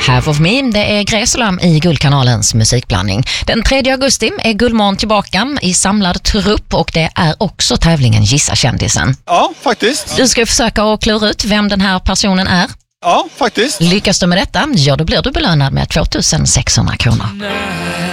Half of Me, det är Gräslam i Guldkanalens musikblandning. Den 3 augusti är Guldmorgon tillbaka i samlad trupp och det är också tävlingen Gissa kändisen. Ja, faktiskt. Du ska försöka att klura ut vem den här personen är. Ja, faktiskt. Lyckas du med detta, ja då blir du belönad med 2600 kronor.